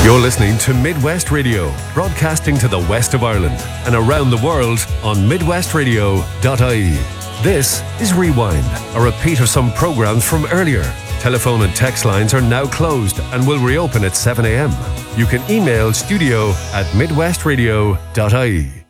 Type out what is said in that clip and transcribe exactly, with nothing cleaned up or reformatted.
You're listening to Midwest Radio, broadcasting to the west of Ireland and around the world on midwest radio dot I E. This is Rewind, a repeat of some programs from earlier. Telephone and text lines are now closed and will reopen at seven a.m. You can email studio at midwest radio dot I E.